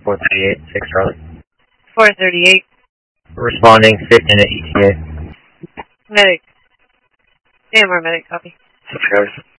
438, 6 Charlie. 438. Responding, 6 in at ETA. Medic. AMR medic, copy. 6 Charlie.